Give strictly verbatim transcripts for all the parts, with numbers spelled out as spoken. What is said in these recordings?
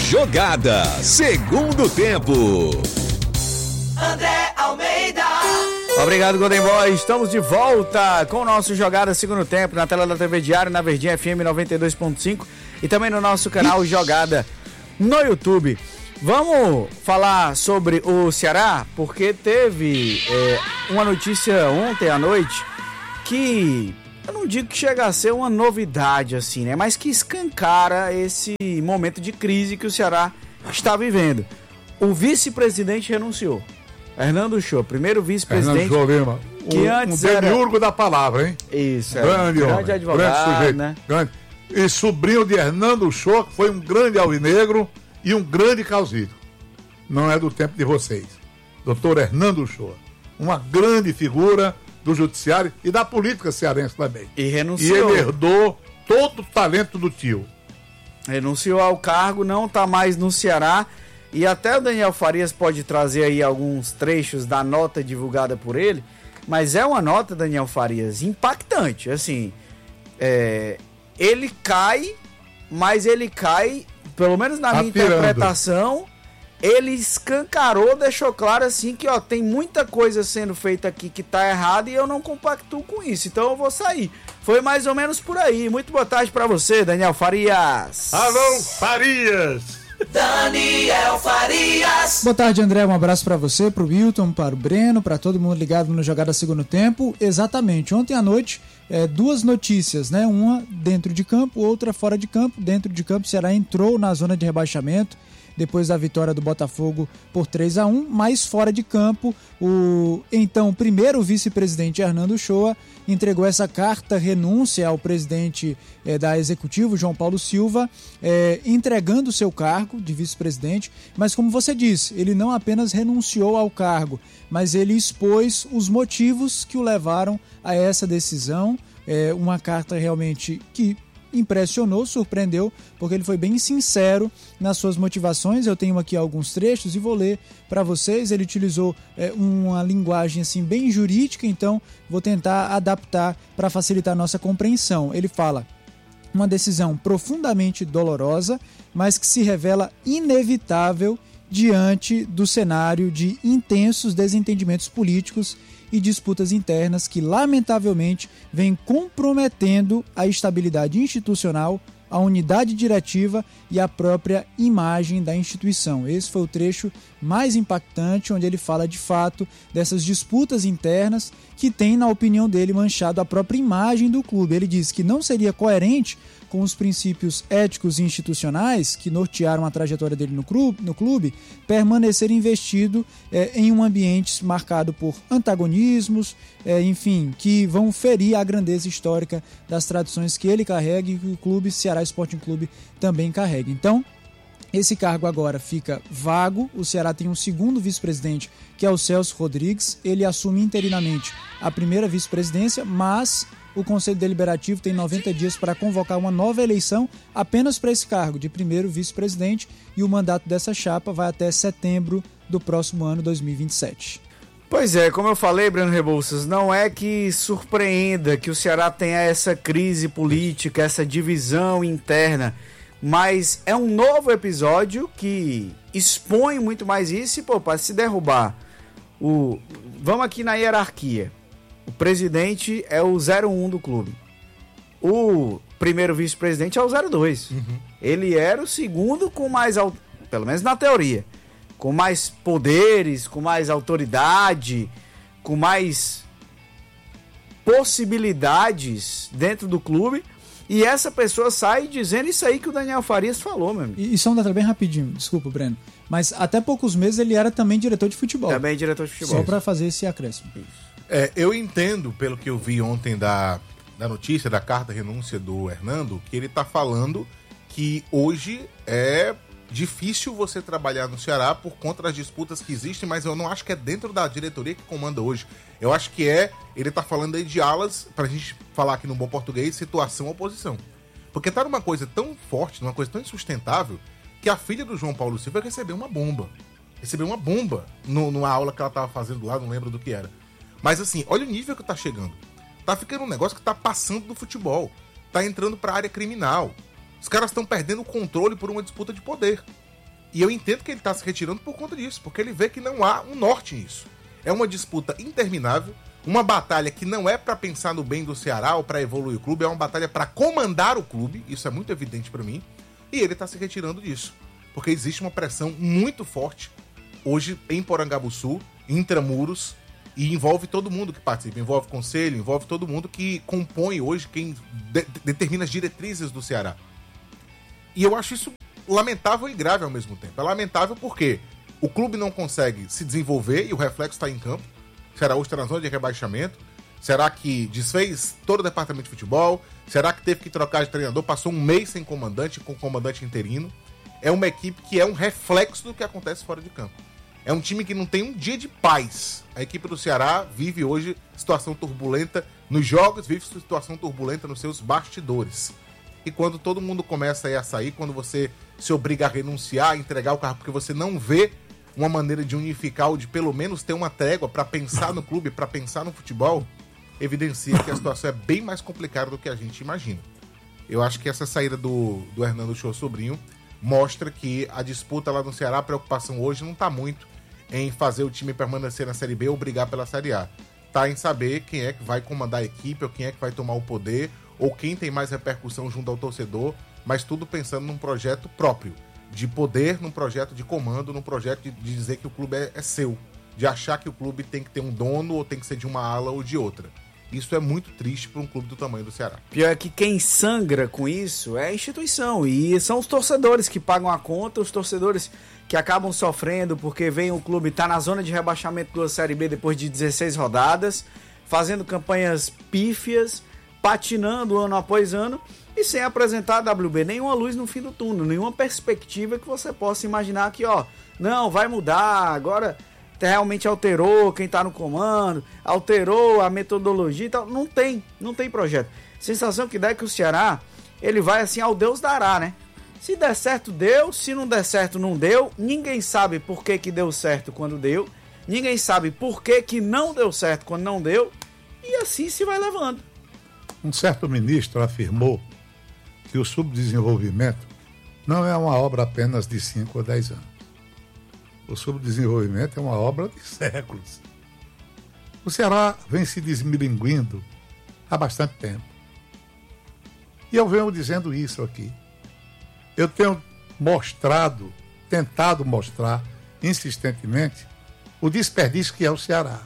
Jogada, segundo tempo. André Almeida. Obrigado, Golden Boy. Estamos de volta com o nosso Jogada Segundo Tempo na tela da T V Diário, na Verdinha F M noventa e dois ponto cinco e também no nosso canal Jogada no YouTube. Vamos falar sobre o Ceará, porque teve é, uma notícia ontem à noite que eu não digo que chega a ser uma novidade assim, né? Mas que escancara esse momento de crise que o Ceará está vivendo. O vice-presidente renunciou. Hernando Show, primeiro vice-presidente. Hernando Show Lima. Que um, antes um era... demiurgo da palavra, hein? Isso, é. Grande, grande homem, advogado, grande sujeito, né? Grande. E sobrinho de Hernando Show, que foi um grande alvinegro e um grande causito. Não é do tempo de vocês. Doutor Hernando Show. Uma grande figura do judiciário e da política cearense também. E renunciou. E ele herdou todo o talento do tio. Renunciou ao cargo, não está mais no Ceará. E até o Daniel Farias pode trazer aí alguns trechos da nota divulgada por ele. Mas é uma nota, Daniel Farias, impactante. Assim, é, ele cai, mas ele cai, pelo menos na minha Atirando. interpretação, ele escancarou, deixou claro assim que ó, tem muita coisa sendo feita aqui que tá errada e eu não compactuo com isso, então eu vou sair. Foi mais ou menos por aí. Muito boa tarde pra você, Daniel Farias. Alô, Farias! Daniel Farias. Boa tarde, André. Um abraço para você, para o Wilton, para o Breno, para todo mundo ligado no Jogada Segundo Tempo. Exatamente. Ontem à noite, é, duas notícias, né? Uma dentro de campo, outra fora de campo. Dentro de campo, o Ceará entrou na zona de rebaixamento depois da vitória do Botafogo por três a um, mas fora de campo, o então primeiro vice-presidente Hernando Shoa entregou essa carta renúncia ao presidente eh, da Executivo, João Paulo Silva, eh, entregando o seu cargo de vice-presidente, mas como você disse, ele não apenas renunciou ao cargo, mas ele expôs os motivos que o levaram a essa decisão, eh, uma carta realmente que impressionou, surpreendeu, porque ele foi bem sincero nas suas motivações. Eu tenho aqui alguns trechos e vou ler para vocês. Ele utilizou é, uma linguagem assim bem jurídica, então vou tentar adaptar para facilitar a nossa compreensão. Ele fala: uma decisão profundamente dolorosa, mas que se revela inevitável diante do cenário de intensos desentendimentos políticos e disputas internas que, lamentavelmente, vêm comprometendo a estabilidade institucional, a unidade diretiva e a própria imagem da instituição. Esse foi o trecho mais impactante, onde ele fala de fato dessas disputas internas que têm, na opinião dele, manchado a própria imagem do clube. Ele diz que não seria coerente com os princípios éticos e institucionais que nortearam a trajetória dele no clube, no clube permanecer investido é, em um ambiente marcado por antagonismos, é, enfim, que vão ferir a grandeza histórica das tradições que ele carrega e que o clube Ceará Sporting Clube também carrega. Então, esse cargo agora fica vago. O Ceará tem um segundo vice-presidente, que é o Celso Rodrigues. Ele assume interinamente a primeira vice-presidência, mas o Conselho Deliberativo tem noventa dias para convocar uma nova eleição apenas para esse cargo de primeiro vice-presidente, e o mandato dessa chapa vai até setembro do próximo ano, dois mil e vinte e sete. Pois é, como eu falei, Breno Rebouças, não é que surpreenda que o Ceará tenha essa crise política, essa divisão interna, mas é um novo episódio que expõe muito mais isso e, pô, para se derrubar o... Vamos aqui na hierarquia. O presidente é o zero um do clube. O primeiro vice-presidente é o zero dois. Uhum. Ele era o segundo com mais... Pelo menos na teoria. Com mais poderes, com mais autoridade, com mais possibilidades dentro do clube. E essa pessoa sai dizendo isso aí que o Daniel Farias falou, meu amigo. E, e só um detalhe bem rapidinho, desculpa, Breno. Mas até poucos meses ele era também diretor de futebol. Também diretor de futebol. Só para fazer esse acréscimo. Isso. É, eu entendo, pelo que eu vi ontem da, da notícia, da carta renúncia do Hernando, que ele tá falando que hoje é difícil você trabalhar no Ceará por conta das disputas que existem, mas eu não acho que é dentro da diretoria que comanda hoje. Eu acho que é, ele tá falando aí de alas, pra gente falar aqui no bom português, situação-oposição. Porque tá numa coisa tão forte, numa coisa tão insustentável, que a filha do João Paulo Silva recebeu uma bomba. Recebeu uma bomba no, numa aula que ela tava fazendo lá, não lembro do que era. Mas assim, olha o nível que tá chegando. Tá ficando um negócio que tá passando do futebol. Tá entrando pra área criminal. Os caras estão perdendo o controle por uma disputa de poder. E eu entendo que ele está se retirando por conta disso, porque ele vê que não há um norte nisso. É uma disputa interminável, uma batalha que não é para pensar no bem do Ceará ou para evoluir o clube, é uma batalha para comandar o clube, isso é muito evidente para mim, e ele está se retirando disso, porque existe uma pressão muito forte hoje em Porangabuçu, intramuros, e envolve todo mundo que participa, envolve conselho, envolve todo mundo que compõe hoje quem de- determina as diretrizes do Ceará. E eu acho isso lamentável e grave ao mesmo tempo. É lamentável porque o clube não consegue se desenvolver e o reflexo está em campo. Será hoje está na zona de rebaixamento? Será que desfez todo o departamento de futebol? Será que teve que trocar de treinador? Passou um mês sem comandante, com comandante interino. É uma equipe que é um reflexo do que acontece fora de campo. É um time que não tem um dia de paz. A equipe do Ceará vive hoje situação turbulenta nos jogos, vive situação turbulenta nos seus bastidores. E quando todo mundo começa a sair, quando você se obriga a renunciar, a entregar o carro, porque você não vê uma maneira de unificar ou de pelo menos ter uma trégua para pensar no clube, para pensar no futebol, evidencia que a situação é bem mais complicada do que a gente imagina. Eu acho que essa saída do, do Hernando Show Sobrinho mostra que a disputa lá no Ceará, a preocupação hoje não está muito em fazer o time permanecer na Série B ou brigar pela Série A. Está em saber quem é que vai comandar a equipe, ou quem é que vai tomar o poder, ou quem tem mais repercussão junto ao torcedor, mas tudo pensando num projeto próprio, de poder, num projeto de comando, num projeto de, de dizer que o clube é, é seu, de achar que o clube tem que ter um dono, ou tem que ser de uma ala ou de outra. Isso é muito triste para um clube do tamanho do Ceará. Pior é que quem sangra com isso é a instituição, e são os torcedores que pagam a conta, os torcedores que acabam sofrendo porque vem o clube estar tá na zona de rebaixamento da Série B depois de dezesseis rodadas, fazendo campanhas pífias, patinando ano após ano e sem apresentar a W B nenhuma luz no fim do túnel, nenhuma perspectiva que você possa imaginar que, ó, não, vai mudar, agora realmente alterou quem tá no comando, alterou a metodologia e tal. Não tem, não tem projeto. Sensação que dá é que o Ceará, ele vai assim ao Deus dará, né? Se der certo, deu. Se não der certo, não deu. Ninguém sabe por que que deu certo quando deu. Ninguém sabe por que que não deu certo quando não deu. E assim se vai levando. Um certo ministro afirmou que o subdesenvolvimento não é uma obra apenas de cinco ou dez anos. O subdesenvolvimento é uma obra de séculos. O Ceará vem se desmilinguindo há bastante tempo. E eu venho dizendo isso aqui. Eu tenho mostrado, tentado mostrar insistentemente o desperdício que é o Ceará.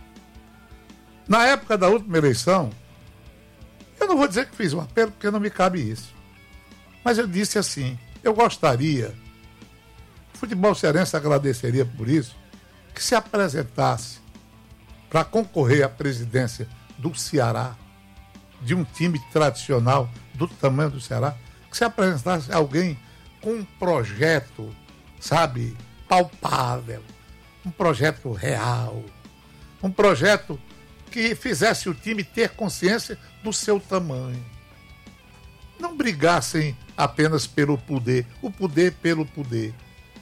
Na época da última eleição, eu não vou dizer que fiz um apelo, porque não me cabe isso. Mas eu disse assim, eu gostaria, o futebol cearense agradeceria por isso, que se apresentasse para concorrer à presidência do Ceará, de um time tradicional do tamanho do Ceará, que se apresentasse alguém com um projeto, sabe, palpável, um projeto real, um projeto que fizesse o time ter consciência do seu tamanho. Não brigassem apenas pelo poder, o poder pelo poder.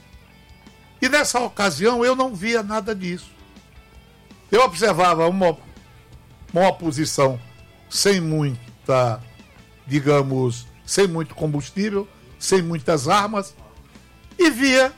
E nessa ocasião eu não via nada disso. Eu observava uma, uma oposição sem muita, digamos, sem muito combustível, sem muitas armas, e via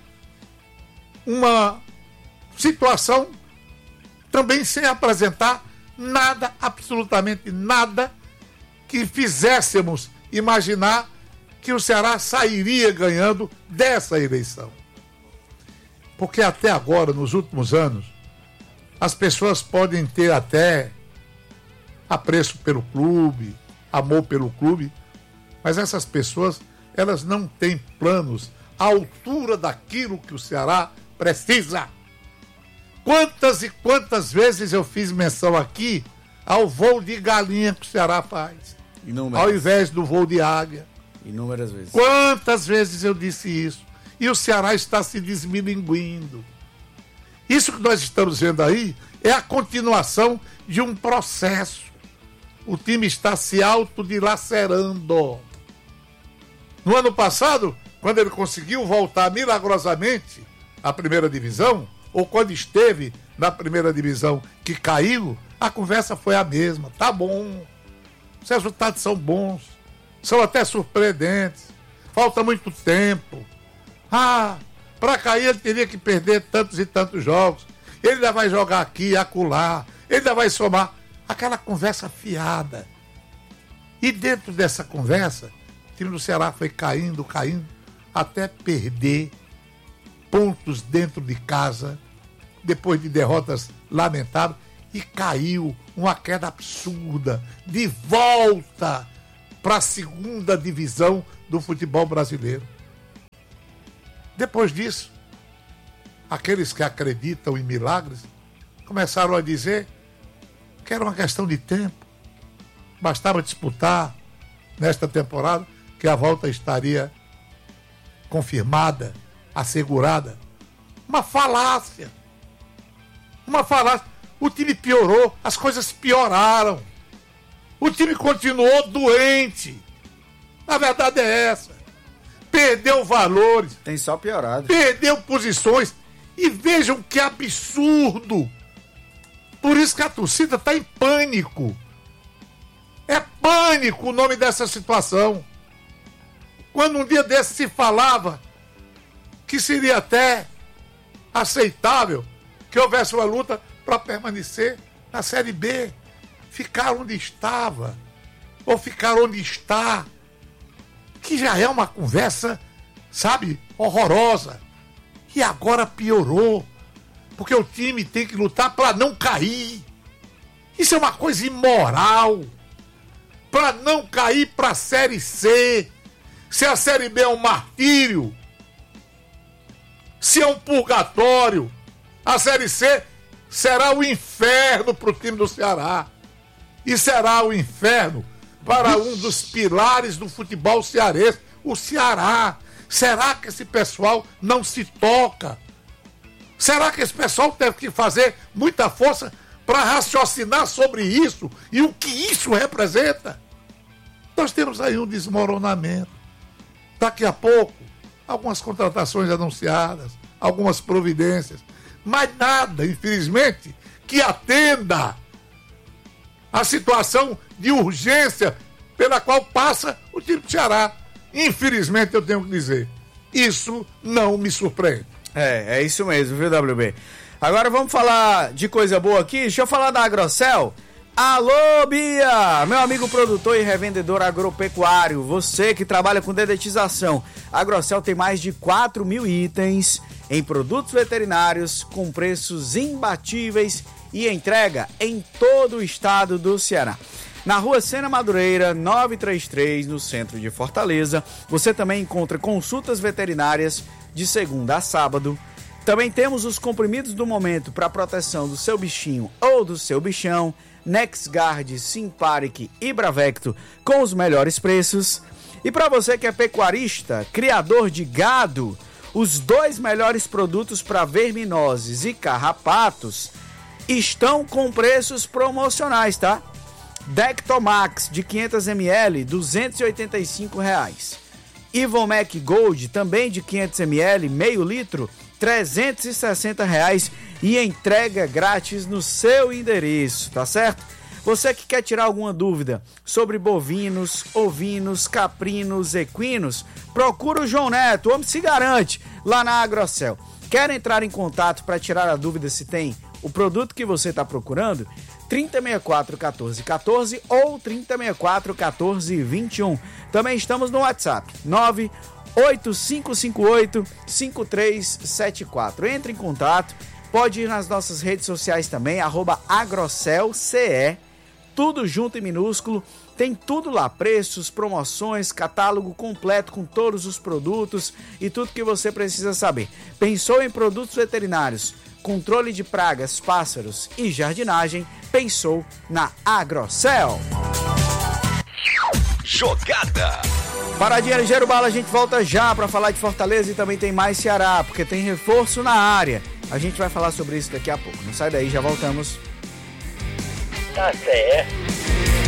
uma situação também sem apresentar nada, absolutamente nada, que fizéssemos imaginar que o Ceará sairia ganhando dessa eleição. Porque até agora, nos últimos anos, as pessoas podem ter até apreço pelo clube, amor pelo clube, mas essas pessoas, elas não têm planos à altura daquilo que o Ceará precisa. Quantas e quantas vezes eu fiz menção aqui ao voo de galinha que o Ceará faz, Inúmeras. ao invés do voo de águia. Inúmeras vezes. Quantas vezes eu disse isso? E o Ceará está se desmilinguindo. Isso que nós estamos vendo aí é a continuação de um processo. O time está se autodilacerando. No ano passado, quando ele conseguiu voltar milagrosamente à primeira divisão, ou quando esteve na primeira divisão que caiu, a conversa foi a mesma. Tá bom, os resultados são bons, são até surpreendentes, falta muito tempo. Ah, Para cair ele teria que perder tantos e tantos jogos. Ele ainda vai jogar aqui, acolá. Ele ainda vai somar. Aquela conversa fiada. E dentro dessa conversa, o time do Ceará foi caindo, caindo, até perder pontos dentro de casa, depois de derrotas lamentáveis, e caiu uma queda absurda, de volta para a segunda divisão do futebol brasileiro. Depois disso, aqueles que acreditam em milagres começaram a dizer que era uma questão de tempo. Bastava disputar nesta temporada que a volta estaria confirmada, assegurada. Uma falácia. Uma falácia. O time piorou, as coisas pioraram. O time continuou doente. A verdade é essa. Perdeu valores. Tem só piorado. Perdeu posições. E vejam que absurdo. Por isso que a torcida está em pânico. É pânico o nome dessa situação. Quando um dia desse se falava que seria até aceitável que houvesse uma luta para permanecer na Série B, ficar onde estava, ou ficar onde está, que já é uma conversa, sabe, horrorosa. E agora piorou, porque o time tem que lutar para não cair. Isso é uma coisa imoral. Para não cair para a Série C. Se a Série B é um martírio, se é um purgatório, a Série C será o inferno para o time do Ceará. E será o inferno para um dos pilares do futebol cearense, o Ceará. Será que esse pessoal não se toca? Será que esse pessoal teve que fazer muita força para raciocinar sobre isso e o que isso representa? Nós temos aí um desmoronamento. Daqui a pouco, algumas contratações anunciadas, algumas providências, mas nada, infelizmente, que atenda a situação de urgência pela qual passa o time do Ceará. Infelizmente, eu tenho que dizer, isso não me surpreende. É, é isso mesmo, viu, W B? Agora vamos falar de coisa boa aqui. Deixa eu falar da Agrocel. Alô, Bia! Meu amigo produtor e revendedor agropecuário, você que trabalha com dedetização. A Agrocel tem mais de quatro mil itens em produtos veterinários com preços imbatíveis e entrega em todo o estado do Ceará. Na rua Sena Madureira, novecentos e trinta e três, no centro de Fortaleza, você também encontra consultas veterinárias de segunda a sábado. Também temos os comprimidos do momento para proteção do seu bichinho ou do seu bichão, NexGard, Simparic e Bravecto com os melhores preços. E para você que é pecuarista, criador de gado, os dois melhores produtos para verminoses e carrapatos estão com preços promocionais, tá? Dectomax de quinhentos mililitros, duzentos e oitenta e cinco reais. Ivomec Gold, também de quinhentos mililitros, meio litro, trezentos e sessenta reais e entrega grátis no seu endereço, tá certo? Você que quer tirar alguma dúvida sobre bovinos, ovinos, caprinos, equinos, procura o João Neto, o homem se garante, lá na Agrocel. Quer entrar em contato para tirar a dúvida se tem o produto que você está procurando? trinta, sessenta e quatro, quatorze, quatorze ou trinta, sessenta e quatro, quatorze, vinte e um. Também estamos no WhatsApp, nove oito cinco cinco oito, cinco três sete quatro. Entre em contato, pode ir nas nossas redes sociais também, arroba AgrocelCE, tudo junto e minúsculo. Tem tudo lá, preços, promoções, catálogo completo com todos os produtos e tudo que você precisa saber. Pensou em produtos veterinários, controle de pragas, pássaros e jardinagem? Pensou na Agrocel. Jogada. Paradinha ligeiro bala, a gente volta já para falar de Fortaleza e também tem mais Ceará, porque tem reforço na área. A gente vai falar sobre isso daqui a pouco. Não sai daí, já voltamos. Tá certo.